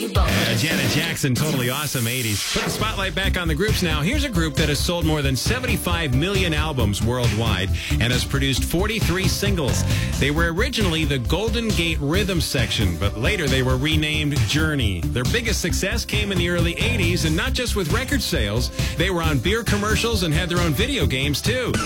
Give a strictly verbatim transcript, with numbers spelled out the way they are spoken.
Uh, Janet Jackson, totally awesome eighties. Put the spotlight back on the groups now. Here's a group that has sold more than seventy-five million albums worldwide and has produced forty-three singles. They were originally the Golden Gate Rhythm Section, but later they were renamed Journey. Their biggest success came in the early eighties, and not just with record sales. They were on beer commercials and had their own video games, too.